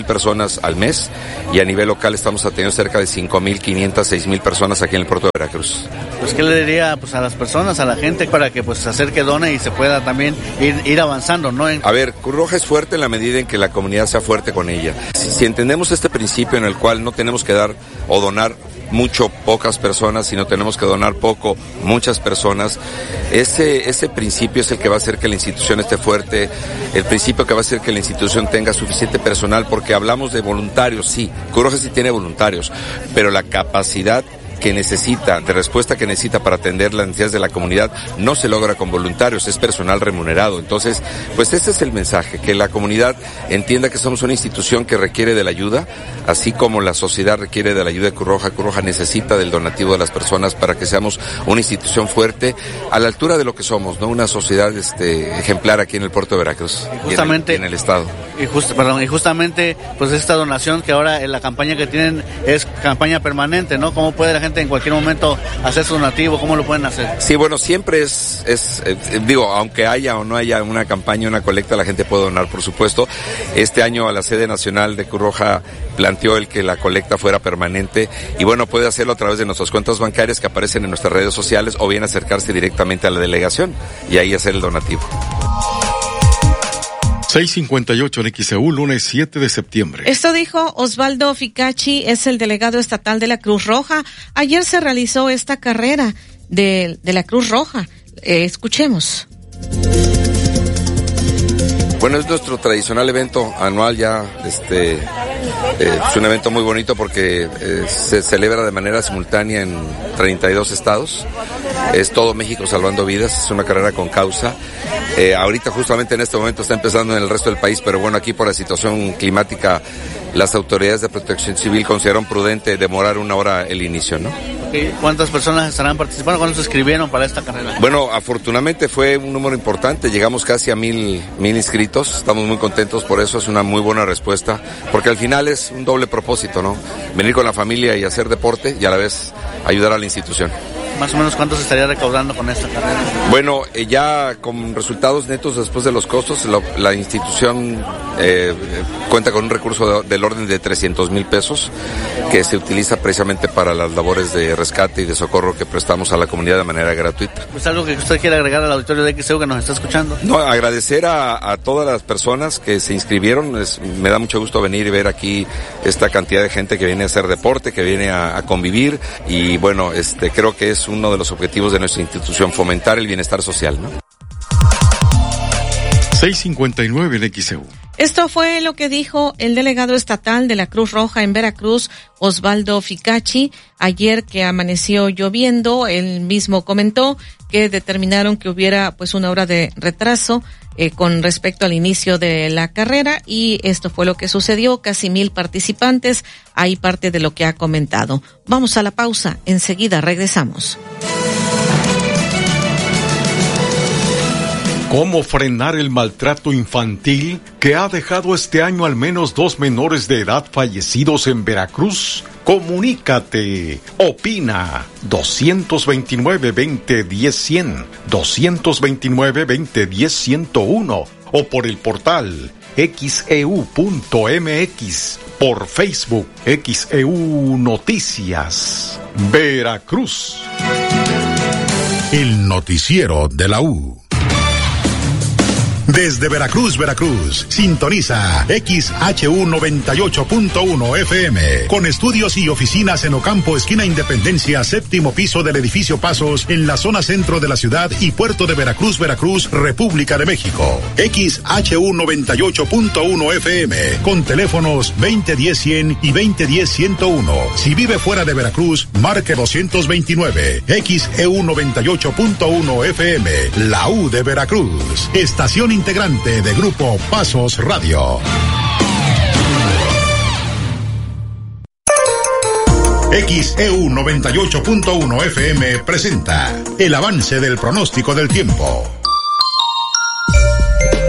personas al mes, y a nivel local estamos atendiendo cerca de cinco mil quinientas, seis mil personas aquí en el puerto de Veracruz. Pues, ¿qué le diría pues a las personas, a la gente, para que pues se acerque, done y se pueda también ir, ir avanzando, ¿no? En... A ver, Cruz Roja es fuerte en la medida en que la comunidad sea fuerte con ella. Si, si entendemos este principio en el cual no tenemos que dar o donar mucho, pocas personas, sino tenemos que donar poco, muchas personas, ese, ese principio es el que va a hacer que la institución esté fuerte, el principio que va a hacer que la institución tenga suficiente personal, porque hablamos de voluntarios, sí, Cruz Roja sí tiene voluntarios, pero la capacidad que necesita, de respuesta que necesita para atender las necesidades de la comunidad, no se logra con voluntarios, es personal remunerado. Entonces, pues ese es el mensaje, que la comunidad entienda que somos una institución que requiere de la ayuda, así como la sociedad requiere de la ayuda de Cruz Roja. Cruz Roja necesita del donativo de las personas para que seamos una institución fuerte, a la altura de lo que somos, ¿no? Una sociedad este, ejemplar aquí en el puerto de Veracruz, y justamente, y en, el, y en el estado. Y, just, perdón, y justamente, pues esta donación que ahora en la campaña que tienen es campaña permanente, ¿no? ¿Cómo puede la gente en cualquier momento hacer su donativo? ¿Cómo lo pueden hacer? Sí, bueno, siempre es, es eh, digo, aunque haya o no haya una campaña, una colecta, la gente puede donar, por supuesto. Este año a la sede nacional de Cruz Roja planteó el que la colecta fuera permanente, y bueno, puede hacerlo a través de nuestras cuentas bancarias que aparecen en nuestras redes sociales, o bien acercarse directamente a la delegación y ahí hacer el donativo. seis cincuenta y ocho en X E U, lunes siete de septiembre. Esto dijo Osvaldo Ficacci, es el delegado estatal de la Cruz Roja. Ayer se realizó esta carrera de, de la Cruz Roja. Eh, escuchemos. Bueno, es nuestro tradicional evento anual ya, este, eh, es un evento muy bonito porque eh, se celebra de manera simultánea en treinta y dos estados, es todo México salvando vidas, es una carrera con causa. Eh, ahorita justamente en este momento está empezando en el resto del país, pero bueno, aquí por la situación climática las autoridades de protección civil consideraron prudente demorar una hora el inicio, ¿no? Okay. ¿Cuántas personas estarán participando? ¿Cuántos se inscribieron para esta carrera? Bueno, afortunadamente fue un número importante, llegamos casi a mil, mil inscritos, estamos muy contentos por eso, es una muy buena respuesta, porque al final es un doble propósito, ¿no? Venir con la familia y hacer deporte y a la vez ayudar a la institución. ¿Más o menos cuánto se estaría recaudando con esta carrera? Bueno, eh, ya con resultados netos después de los costos, lo, la institución eh, cuenta con un recurso de, del orden de trescientos mil pesos que se utiliza precisamente para las labores de rescate y de socorro que prestamos a la comunidad de manera gratuita. ¿Pues algo que usted quiera agregar al auditorio de X E U que nos está escuchando? No, agradecer a, a todas las personas que se inscribieron. Es, me da mucho gusto venir y ver aquí esta cantidad de gente que viene a hacer deporte, que viene a, a convivir, y bueno, este creo que es uno de los objetivos de nuestra institución, fomentar el bienestar social, ¿no? seis cincuenta y nueve en X E U. Esto fue lo que dijo el delegado estatal de la Cruz Roja en Veracruz, Osvaldo Ficacci, ayer que amaneció lloviendo. Él mismo comentó que determinaron que hubiera pues una hora de retraso eh, con respecto al inicio de la carrera, y esto fue lo que sucedió, casi mil participantes, ahí parte de lo que ha comentado. Vamos a la pausa, enseguida regresamos. ¿Cómo frenar el maltrato infantil que ha dejado este año al menos dos menores de edad fallecidos en Veracruz? Comunícate, opina, dos veintinueve, veinte, diez, cien, dos veintinueve, veinte, diez, ciento uno, o por el portal X E U punto M X, por Facebook X E U Noticias, Veracruz. El noticiero de la U. Desde Veracruz, Veracruz, sintoniza X H U noventa y ocho punto uno F M, con estudios y oficinas en Ocampo, esquina Independencia, séptimo piso del edificio Pasos, en la zona centro de la ciudad y puerto de Veracruz, Veracruz, República de México. X H U noventa y ocho punto uno F M, con teléfonos veinte diez cien y veinte diez ciento uno. Si vive fuera de Veracruz, marque doscientos veintinueve. X E U noventa y ocho punto uno F M, la U de Veracruz. Estación integrante de Grupo Pasos Radio. X E U noventa y ocho punto uno F M presenta el avance del pronóstico del tiempo. Saludamos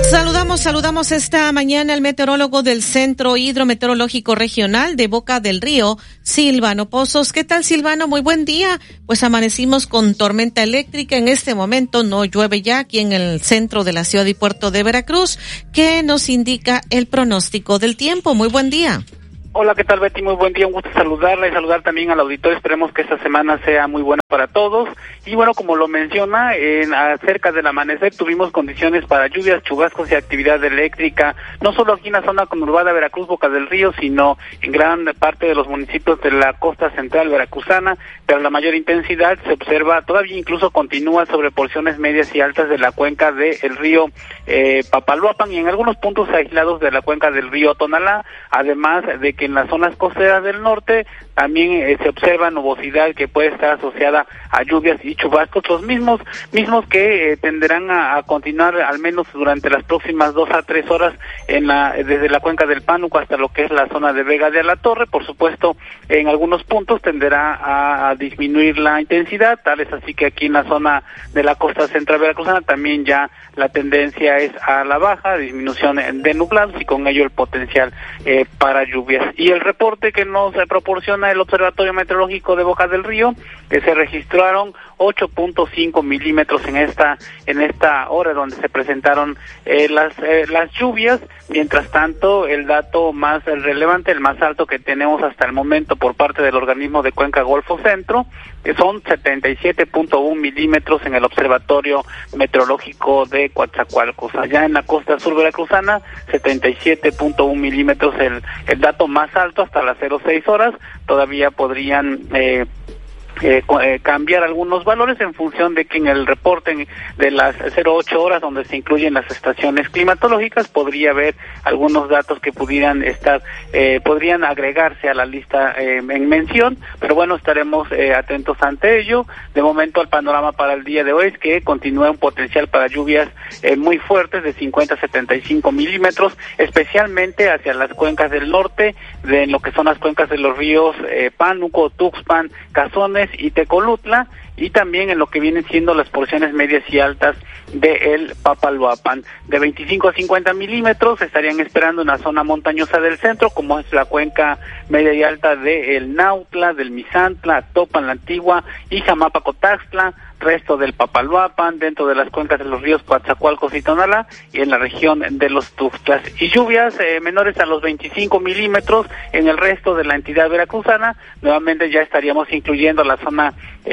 saludamos, saludamos esta mañana al meteorólogo del Centro Hidrometeorológico Regional de Boca del Río, Silvano Pozos. ¿Qué tal, Silvano? Muy buen día. Pues amanecimos con tormenta eléctrica. En este momento no llueve ya aquí en el centro de la ciudad y puerto de Veracruz. ¿Qué nos indica el pronóstico del tiempo? Muy buen día. Hola, ¿qué tal, Betty? Muy buen día, un gusto saludarla y saludar también al auditorio. Esperemos que esta semana sea muy buena para todos. Y bueno, como lo menciona, en acerca del amanecer tuvimos condiciones para lluvias, chubascos y actividad eléctrica, no solo aquí en la zona conurbada Veracruz, Boca del Río, sino en gran parte de los municipios de la costa central veracruzana, pero la mayor intensidad se observa, todavía incluso continúa sobre porciones medias y altas de la cuenca del río eh, Papaloapan y en algunos puntos aislados de la cuenca del río Tonalá, además de que en las zonas costeras del norte también eh, se observa nubosidad que puede estar asociada a lluvias y chubascos, los mismos mismos que eh, tenderán a, a continuar al menos durante las próximas dos a tres horas en la desde la cuenca del Pánuco hasta lo que es la zona de Vega de la Torre. Por supuesto, en algunos puntos tenderá a, a disminuir la intensidad, tal es así que aquí en la zona de la costa central veracruzana también ya la tendencia es a la baja, disminución de nublados y con ello el potencial eh, para lluvias. Y el reporte que nos eh, proporciona el Observatorio Meteorológico de Boca del Río, que se registraron ocho punto cinco milímetros en esta en esta hora donde se presentaron eh, las eh, las lluvias. Mientras tanto, el dato más relevante, el más alto que tenemos hasta el momento por parte del organismo de Cuenca Golfo Centro, que son setenta y siete punto uno milímetros en el Observatorio Meteorológico de Coatzacoalcos. Allá en la costa sur veracruzana, setenta y siete punto uno milímetros, el, el dato más alto hasta las cero seis horas. Todavía podrían eh, Eh, eh, cambiar algunos valores en función de que en el reporte de las cero ocho horas donde se incluyen las estaciones climatológicas podría haber algunos datos que pudieran estar eh, podrían agregarse a la lista eh, en mención, pero bueno, estaremos eh, atentos ante ello. De momento el panorama para el día de hoy es que continúa un potencial para lluvias eh, muy fuertes de cincuenta a setenta y cinco milímetros, especialmente hacia las cuencas del norte, de lo que son las cuencas de los ríos eh, Pánuco, Tuxpan, Cazones y Tecolutla, y también en lo que vienen siendo las porciones medias y altas de el Papaloapan. De veinticinco a cincuenta milímetros estarían esperando en la zona montañosa del centro, como es la cuenca media y alta de el Nautla, del Misantla, Topan, la Antigua y Jamapacotaxtla, resto del Papaloapan, dentro de las cuencas de los ríos Coatzacoalcos y Tonalá, y en la región de los Tuxtlas. Y lluvias eh, menores a los veinticinco milímetros en el resto de la entidad veracruzana. Nuevamente ya estaríamos incluyendo la zona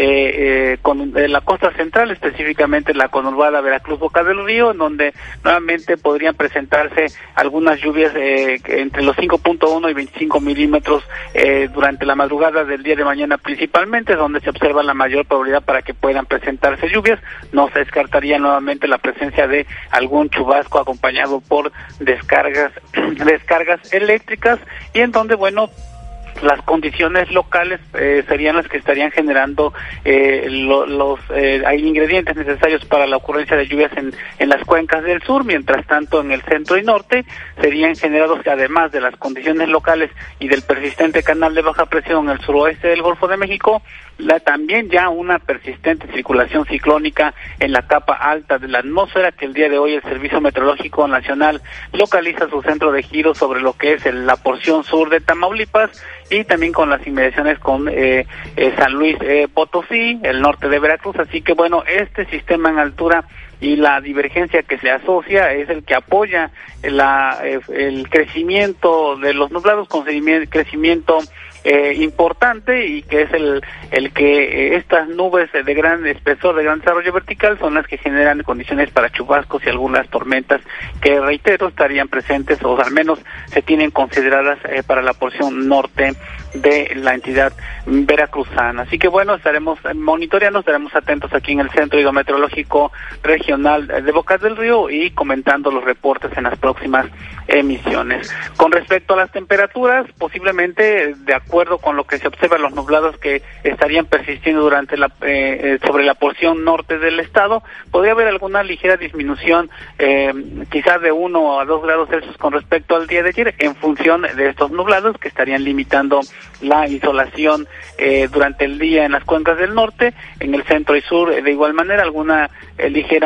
eh, eh, con, de la costa central, específicamente la conurbada Veracruz Boca del Río, en donde nuevamente podrían presentarse algunas lluvias eh, entre los cinco punto uno y veinticinco milímetros eh, durante la madrugada del día de mañana principalmente, donde se observa la mayor probabilidad para que puedan presentarse lluvias. No se descartaría nuevamente la presencia de algún chubasco acompañado por descargas descargas eléctricas, y en donde, bueno, las condiciones locales eh, serían las que estarían generando eh, lo, los eh, hay ingredientes necesarios para la ocurrencia de lluvias en, en las cuencas del sur. Mientras tanto, en el centro y norte serían generados, además de las condiciones locales y del persistente canal de baja presión en el suroeste del Golfo de México, la, también ya una persistente circulación ciclónica en la capa alta de la atmósfera, que el día de hoy el Servicio Meteorológico Nacional localiza su centro de giro sobre lo que es el, la porción sur de Tamaulipas, y también con las inmediaciones con eh, eh, San Luis eh, Potosí, el norte de Veracruz. Así que bueno, este sistema en altura y la divergencia que se asocia es el que apoya la, eh, el crecimiento de los nublados con crecimiento eh, importante, y que es el el que eh, estas nubes de gran espesor, de gran desarrollo vertical, son las que generan condiciones para chubascos y algunas tormentas que, reitero, estarían presentes, o al menos se tienen consideradas eh, para la porción norte de la entidad veracruzana. Así que bueno, estaremos monitoreando, estaremos atentos aquí en el Centro Hidrometeorológico Regional de Boca del Río y comentando los reportes en las próximas emisiones. Con respecto a las temperaturas, posiblemente, de acuerdo con lo que se observa, los nublados que estarían persistiendo durante la eh, sobre la porción norte del estado, podría haber alguna ligera disminución, eh, quizás de uno a dos grados Celsius con respecto al día de ayer, en función de estos nublados que estarían limitando la insolación eh, durante el día en las cuencas del norte. En el centro y sur, eh, de igual manera, alguna eh, ligera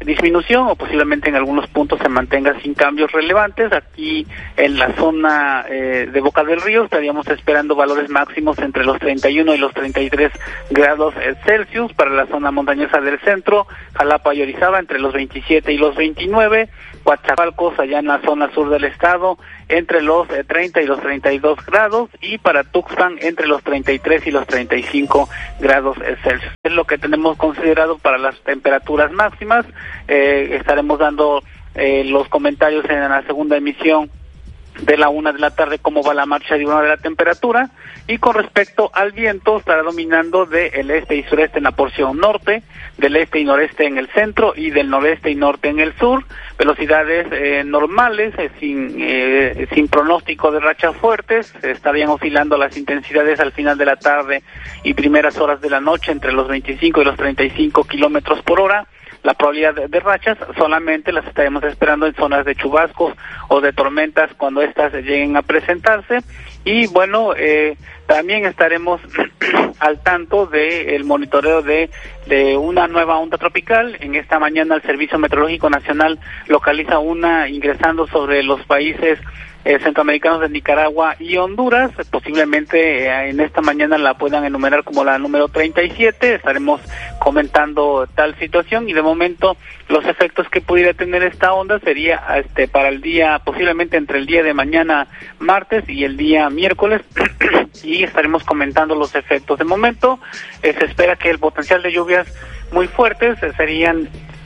disminución o posiblemente en algunos puntos se mantenga sin cambios relevantes. Aquí en la zona eh, de Boca del Río estaríamos esperando valores máximos entre los treinta y uno y los treinta y tres grados Celsius. Para la zona montañosa del centro, Jalapa y Orizaba entre los veintisiete y los veintinueve, Coatzacoalcos allá en la zona sur del estado entre los eh, treinta y los treinta y dos grados, y para Tuxpan entre los treinta y tres y los treinta y cinco grados Celsius. Es lo que tenemos considerado para las temperaturas máximas. Eh, estaremos dando eh, los comentarios en la segunda emisión de la una de la tarde, cómo va la marcha diurna de la temperatura. Y con respecto al viento, estará dominando del este y sureste en la porción norte, del este y noreste en el centro y del noreste y norte en el sur. Velocidades eh, normales, eh, sin eh, sin pronóstico de rachas fuertes. Estarían oscilando las intensidades al final de la tarde y primeras horas de la noche entre los veinticinco y los treinta y cinco kilómetros por hora. La probabilidad de, de rachas solamente las estaremos esperando en zonas de chubascos o de tormentas cuando estas lleguen a presentarse. Y bueno, eh, también estaremos al tanto del monitoreo de, de una nueva onda tropical. En esta mañana el Servicio Meteorológico Nacional localiza una ingresando sobre los países Eh, centroamericanos de Nicaragua y Honduras. Posiblemente eh, en esta mañana la puedan enumerar como la número treinta y siete. Estaremos comentando tal situación, y de momento los efectos que pudiera tener esta onda sería este para el día, posiblemente entre el día de mañana martes y el día miércoles y estaremos comentando los efectos. De momento eh, se espera que el potencial de lluvias muy fuertes eh, serían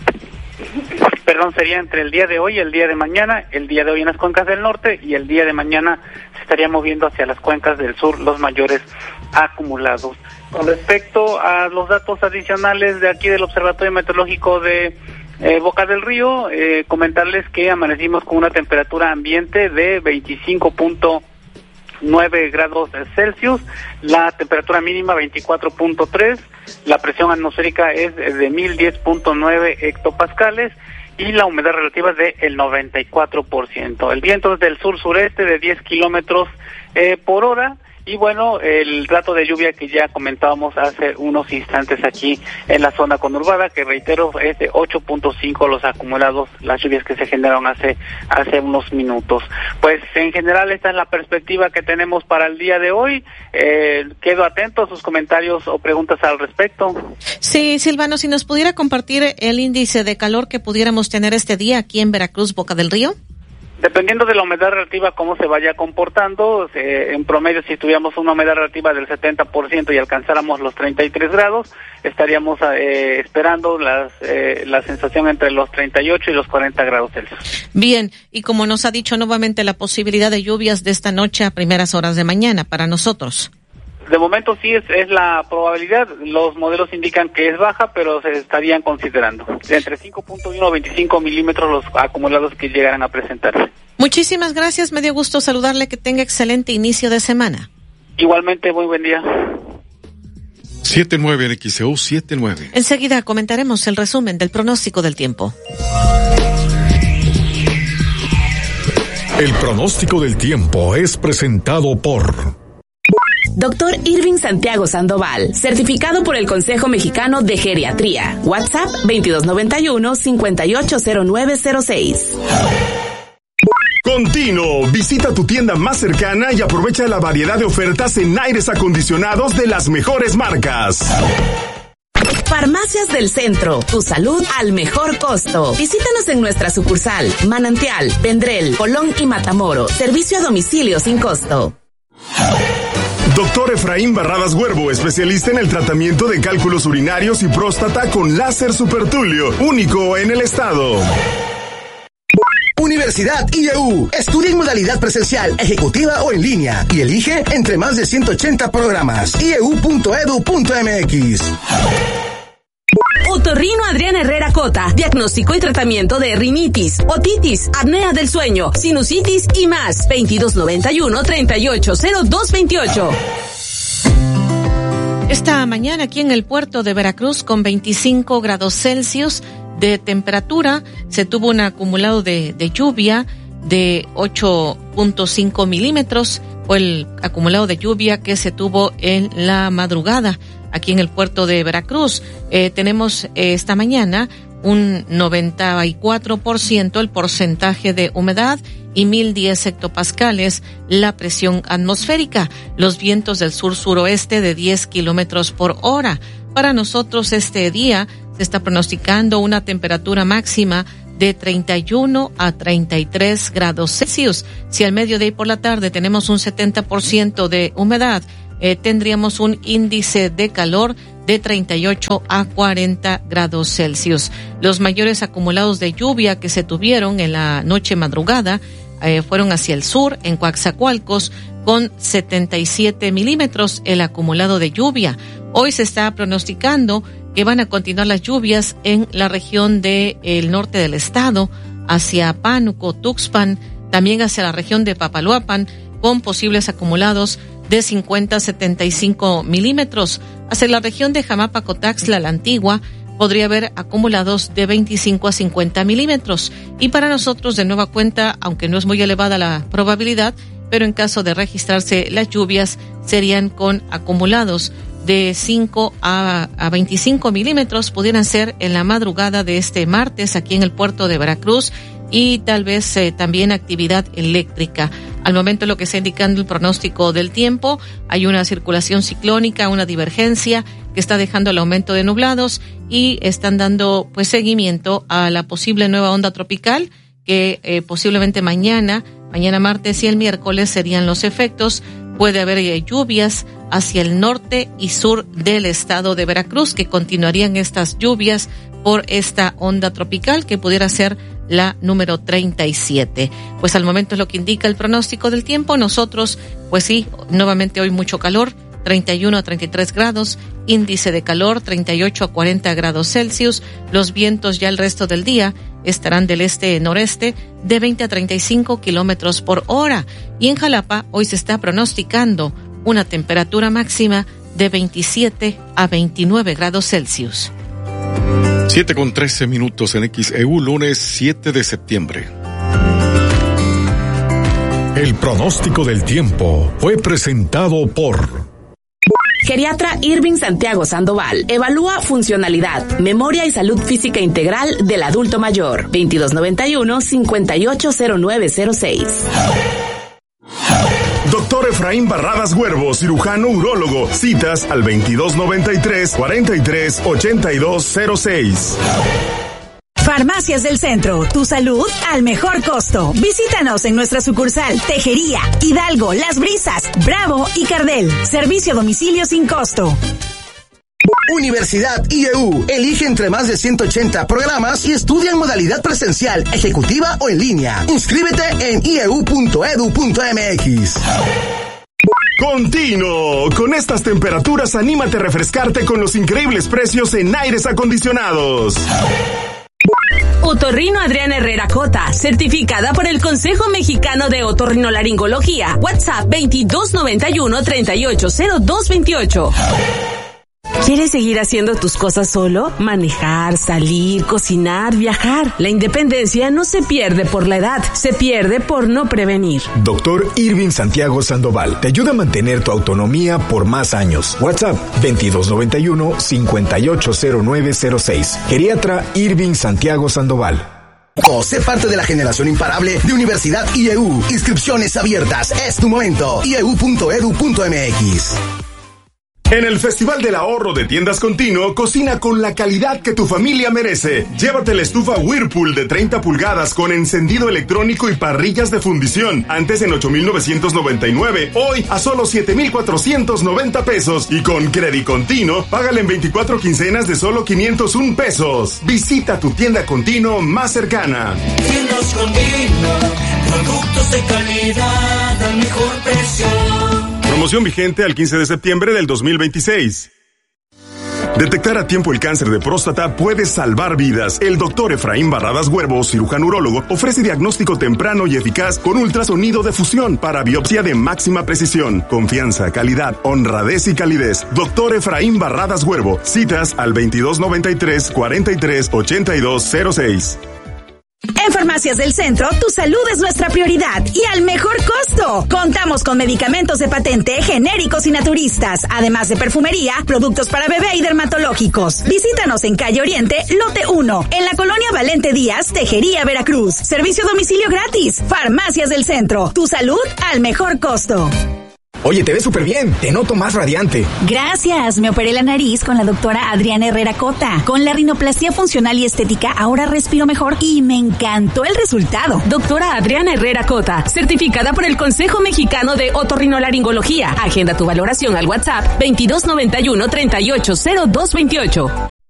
Perdón, sería entre el día de hoy y el día de mañana. El día de hoy en las cuencas del norte y el día de mañana se estaría moviendo hacia las cuencas del sur los mayores acumulados. Con respecto a los datos adicionales de aquí del Observatorio Meteorológico de eh, Boca del Río, eh, comentarles que amanecimos con una temperatura ambiente de veinticinco punto nueve grados Celsius, la temperatura mínima veinticuatro punto tres, la presión atmosférica es de mil diez punto nueve hectopascales y la humedad relativa de el noventa y cuatro por ciento. El viento es del sur-sureste de diez kilómetros eh, por hora. Y bueno, el dato de lluvia que ya comentábamos hace unos instantes aquí en la zona conurbada, que reitero es de ocho punto cinco los acumulados, las lluvias que se generaron hace hace unos minutos. Pues en general esta es la perspectiva que tenemos para el día de hoy. Eh, quedo atento a sus comentarios o preguntas al respecto. Sí, Silvano, si nos pudiera compartir el índice de calor que pudiéramos tener este día aquí en Veracruz, Boca del Río. Dependiendo de la humedad relativa, cómo se vaya comportando, eh, en promedio si tuviéramos una humedad relativa del setenta por ciento y alcanzáramos los treinta y tres grados, estaríamos eh, esperando las, eh, la sensación entre los treinta y ocho y los cuarenta grados Celsius. Bien, y como nos ha dicho nuevamente la posibilidad de lluvias de esta noche a primeras horas de mañana para nosotros. De momento sí es, es la probabilidad, los modelos indican que es baja, pero se estarían considerando. De entre cinco punto uno a veinticinco milímetros los acumulados que llegarán a presentarse. Muchísimas gracias, me dio gusto saludarle, que tenga excelente inicio de semana. Igualmente, muy buen día. siete nueve en X E U siete nueve. Enseguida comentaremos el resumen del pronóstico del tiempo. El pronóstico del tiempo es presentado por Doctor Irving Santiago Sandoval, certificado por el Consejo Mexicano de Geriatría. WhatsApp veintidós noventa y uno, cincuenta y ocho cero nueve cero seis. Continuo, visita tu tienda más cercana y aprovecha la variedad de ofertas en aires acondicionados de las mejores marcas. Farmacias del Centro, tu salud al mejor costo. Visítanos en nuestra sucursal, Manantial, Vendrell, Colón y Matamoros. Servicio a domicilio sin costo. Doctor Efraín Barradas Huervo, especialista en el tratamiento de cálculos urinarios y próstata con láser supertulio, único en el estado. Universidad I E U. Estudia en modalidad presencial, ejecutiva o en línea y elige entre más de ciento ochenta programas. i e u punto edu punto m x. Otorrino Adrián Herrera Cota, diagnóstico y tratamiento de rinitis, otitis, apnea del sueño, sinusitis y más. veintidós noventa y uno, treinta y ocho cero dos veintiocho. Esta mañana aquí en el puerto de Veracruz con veinticinco grados Celsius de temperatura, se tuvo un acumulado de, de lluvia de ocho punto cinco milímetros, fue el acumulado de lluvia que se tuvo en la madrugada aquí en el puerto de Veracruz. Eh, tenemos eh, esta mañana un noventa y cuatro por ciento el porcentaje de humedad y mil diez hectopascales la presión atmosférica. Los vientos del sur-suroeste de diez kilómetros por hora. Para nosotros este día se está pronosticando una temperatura máxima de treinta y uno a treinta y tres grados Celsius. Si al mediodía y por la tarde tenemos un setenta por ciento de humedad, eh, tendríamos un índice de calor de treinta y ocho a cuarenta grados Celsius. Los mayores acumulados de lluvia que se tuvieron en la noche madrugada eh, fueron hacia el sur, en Coatzacoalcos, con setenta y siete milímetros el acumulado de lluvia. Hoy se está pronosticando que van a continuar las lluvias en la región del norte del estado, hacia Pánuco, Tuxpan, también hacia la región de Papaloapan, con posibles acumulados de cincuenta a setenta y cinco milímetros. Hacia la región de Jamapa, Cotaxtla, la Antigua, podría haber acumulados de veinticinco a cincuenta milímetros. Y para nosotros, de nueva cuenta, aunque no es muy elevada la probabilidad, pero en caso de registrarse las lluvias, serían con acumulados de cinco a veinticinco milímetros, pudieran ser en la madrugada de este martes aquí en el puerto de Veracruz, y tal vez eh, también actividad eléctrica. Al momento lo que está indicando el pronóstico del tiempo, hay una circulación ciclónica, una divergencia que está dejando el aumento de nublados, y están dando pues seguimiento a la posible nueva onda tropical que eh, posiblemente mañana, mañana martes y el miércoles serían los efectos. Puede haber eh, lluvias hacia el norte y sur del estado de Veracruz, que continuarían estas lluvias por esta onda tropical que pudiera ser la número treinta y siete. Pues al momento es lo que indica el pronóstico del tiempo. Nosotros, pues sí, nuevamente hoy mucho calor, treinta y uno a treinta y tres grados, índice de calor treinta y ocho a cuarenta grados Celsius. Los vientos ya el resto del día estarán del este-noreste de veinte a treinta y cinco kilómetros por hora. Y en Jalapa hoy se está pronosticando una temperatura máxima de veintisiete a veintinueve grados Celsius. siete con trece minutos en X E U, lunes siete de septiembre. El pronóstico del tiempo fue presentado por Geriatra Irving Santiago Sandoval. Evalúa funcionalidad, memoria y salud física integral del adulto mayor. veintidós noventa y uno, cincuenta y ocho cero nueve cero seis. Doctor Efraín Barradas Huervo, cirujano urólogo. Citas al veintidós noventa y tres, cuarenta y tres, ochenta y dos cero seis. Farmacias del Centro, tu salud al mejor costo. Visítanos en nuestra sucursal Tejería, Hidalgo, Las Brisas, Bravo y Cardel. Servicio a domicilio sin costo. Universidad I E U. Elige entre más de ciento ochenta programas y estudia en modalidad presencial, ejecutiva o en línea. Inscríbete en i e u punto e d u punto m x. Continuo. Con estas temperaturas, anímate a refrescarte con los increíbles precios en aires acondicionados. Otorrino Adriana Herrera Cota, certificada por el Consejo Mexicano de Otorrinolaringología. WhatsApp veintidós noventa y uno, treinta y ocho cero dos veintiocho. ¿Quieres seguir haciendo tus cosas solo? Manejar, salir, cocinar, viajar. La independencia no se pierde por la edad, se pierde por no prevenir. Doctor Irving Santiago Sandoval te ayuda a mantener tu autonomía por más años. WhatsApp veintidós noventa y uno, cincuenta y ocho cero nueve cero seis. Geriatra Irving Santiago Sandoval. Sé parte de la generación imparable de Universidad I E U. Inscripciones abiertas. Es tu momento. i e u punto e d u punto m x. En el Festival del Ahorro de Tiendas Continuo, cocina con la calidad que tu familia merece. Llévate la estufa Whirlpool de treinta pulgadas con encendido electrónico y parrillas de fundición. Antes en ocho mil novecientos noventa y nueve, hoy a solo siete mil cuatrocientos noventa pesos. Y con Credit Continuo, págale en veinticuatro quincenas de solo quinientos un pesos. Visita tu tienda Continuo más cercana. Tiendas Continuo, productos de calidad al mejor precio. Promoción vigente al quince de septiembre del dos mil veintiséis. Detectar a tiempo el cáncer de próstata puede salvar vidas. El doctor Efraín Barradas Huervo, cirujano urólogo, ofrece diagnóstico temprano y eficaz con ultrasonido de fusión para biopsia de máxima precisión. Confianza, calidad, honradez y calidez. Doctor Efraín Barradas Huervo. Citas al veintidós noventa y tres, cuarenta y tres, ochenta y dos cero seis. En farmacia Farmacias del Centro, tu salud es nuestra prioridad y al mejor costo. Contamos con medicamentos de patente, genéricos y naturistas, además de perfumería, productos para bebé y dermatológicos. Visítanos en Calle Oriente, Lote uno, en la colonia Valente Díaz, Tejería, Veracruz. Servicio a domicilio gratis. Farmacias del Centro, tu salud al mejor costo. Oye, te ves súper bien, te noto más radiante. Gracias, me operé la nariz con la doctora Adriana Herrera Cota. Con la rinoplastia funcional y estética ahora respiro mejor y me encantó el resultado. Doctora Adriana Herrera Cota, certificada por el Consejo Mexicano de Otorrinolaringología. Agenda tu valoración al WhatsApp veintidós noventa y uno, treinta y ocho cero dos veintiocho.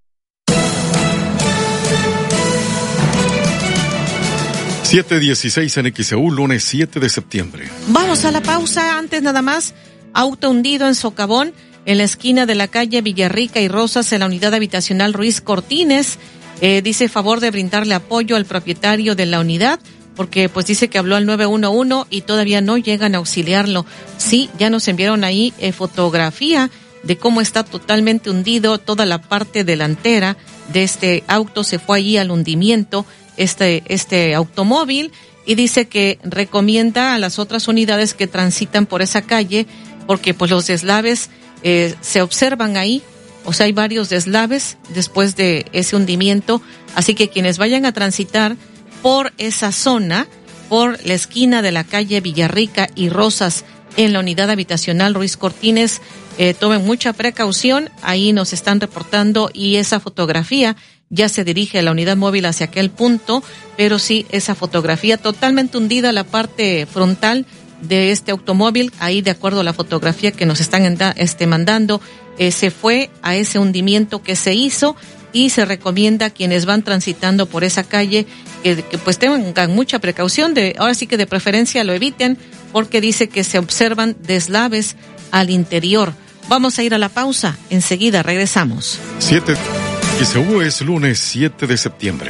siete dieciséis en X E U, lunes siete de septiembre. Vamos a la pausa. Antes nada más, auto hundido en Socavón, en la esquina de la calle Villarrica y Rosas, en la unidad habitacional Ruiz Cortines. Eh, dice favor de brindarle apoyo al propietario de la unidad, porque pues dice que habló al nueve uno uno y todavía no llegan a auxiliarlo. Sí, ya nos enviaron ahí eh, fotografía de cómo está totalmente hundido toda la parte delantera de este auto. Se fue allí al hundimiento este este automóvil, y dice que recomienda a las otras unidades que transitan por esa calle, porque pues los deslaves eh, se observan ahí, o sea, hay varios deslaves después de ese hundimiento, así que quienes vayan a transitar por esa zona, por la esquina de la calle Villarrica y Rosas, en la unidad habitacional Ruiz Cortines, eh, tomen mucha precaución. Ahí nos están reportando, y esa fotografía ya se dirige a la unidad móvil hacia aquel punto, pero sí, esa fotografía totalmente hundida, la parte frontal de este automóvil, ahí de acuerdo a la fotografía que nos están enda, este, mandando, eh, se fue a ese hundimiento que se hizo, y se recomienda a quienes van transitando por esa calle que, que pues tengan mucha precaución, de ahora sí que de preferencia lo eviten, porque dice que se observan deslaves al interior. Vamos a ir a la pausa, enseguida regresamos. siete X E U es lunes siete de septiembre.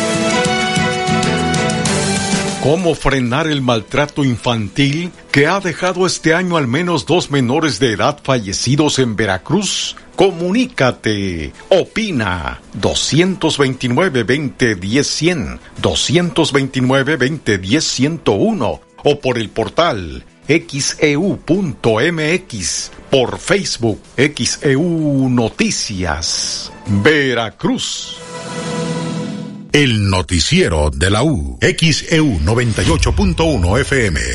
¿Cómo frenar el maltrato infantil que ha dejado este año al menos dos menores de edad fallecidos en Veracruz? Comunícate, opina, dos veintinueve, veinte, diez, cien, dos veintinueve, veinte, diez, ciento uno, o por el portal X E U punto M X, por Facebook X E U Noticias, Veracruz. El noticiero de la U, X E U noventa y ocho punto uno F M.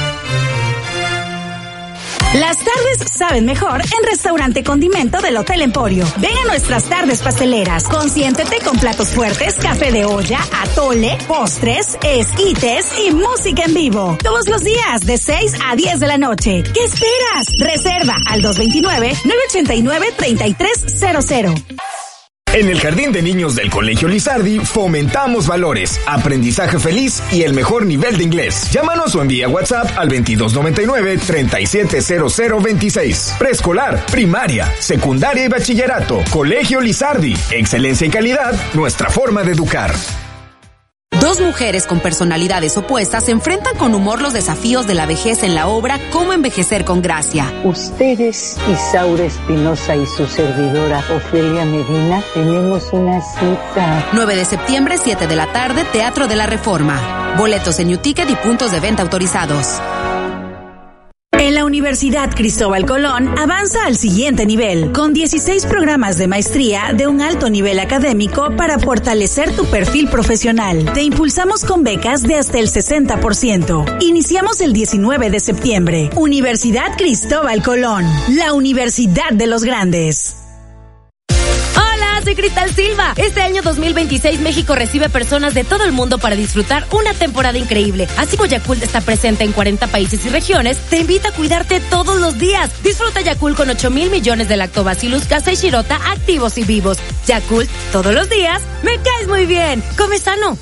Las tardes saben mejor en Restaurante Condimento del Hotel Emporio. Ven a nuestras tardes pasteleras. Consiéntete con platos fuertes, café de olla, atole, postres, esquites y música en vivo. Todos los días de seis a diez de la noche. ¿Qué esperas? Reserva al dos veintinueve, nueve ochenta y nueve, treinta y tres cero cero. En el Jardín de Niños del Colegio Lizardi fomentamos valores, aprendizaje feliz y el mejor nivel de inglés. Llámanos o envía WhatsApp al veintidós noventa y nueve, treinta y siete cero cero veintiséis. Preescolar, primaria, secundaria y bachillerato. Colegio Lizardi. Excelencia y calidad, nuestra forma de educar. Dos mujeres con personalidades opuestas se enfrentan con humor los desafíos de la vejez en la obra Cómo envejecer con gracia. Ustedes, Isaura Espinosa y su servidora Ofelia Medina, tenemos una cita. nueve de septiembre, siete de la tarde, Teatro de la Reforma. Boletos en UTicket y puntos de venta autorizados. En la Universidad Cristóbal Colón avanza al siguiente nivel, con dieciséis programas de maestría de un alto nivel académico para fortalecer tu perfil profesional. Te impulsamos con becas de hasta el sesenta por ciento. Iniciamos el diecinueve de septiembre. Universidad Cristóbal Colón, la Universidad de los Grandes. Soy Cristal Silva. Este año dos mil veintiséis México recibe personas de todo el mundo para disfrutar una temporada increíble. Así como Yakult está presente en cuarenta países y regiones, te invita a cuidarte todos los días. Disfruta Yakult con ocho mil millones de Lactobacillus casei shirota activos y vivos. Yakult, todos los días, me caes muy bien. Come sano.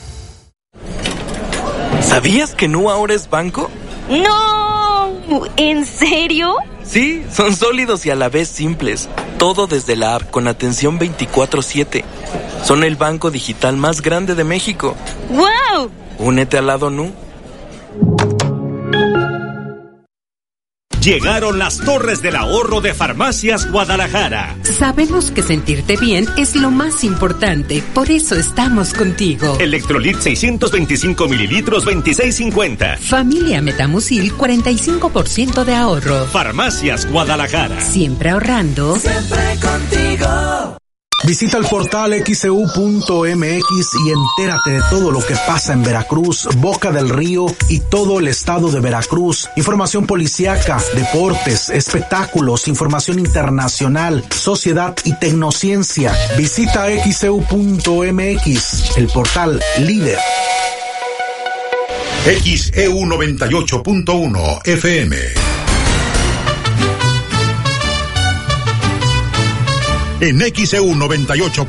¿Sabías que Nu ahora es banco? No, ¿en serio? Sí, son sólidos y a la vez simples. Todo desde la app con atención veinticuatro siete. Son el banco digital más grande de México. ¡Wow! Únete al lado Nu. Llegaron las torres del ahorro de Farmacias Guadalajara. Sabemos que sentirte bien es lo más importante, por eso estamos contigo. Electrolit seiscientos veinticinco mililitros, veintiséis cincuenta. Familia Metamucil, cuarenta y cinco por ciento de ahorro. Farmacias Guadalajara. Siempre ahorrando. Siempre contigo. Visita el portal X E U punto M X y entérate de todo lo que pasa en Veracruz, Boca del Río y todo el estado de Veracruz. Información policíaca, deportes, espectáculos, información internacional, sociedad y tecnociencia. Visita X E U punto M X, el portal líder. X E U noventa y ocho punto uno F M. En X E U noventa y ocho